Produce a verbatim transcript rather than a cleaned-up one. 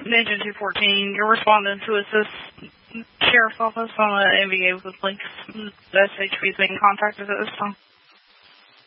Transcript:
Agent two fourteen, you're responding to assist Sheriff's Office on an M V A with the police. The S H P is being contacted at this time.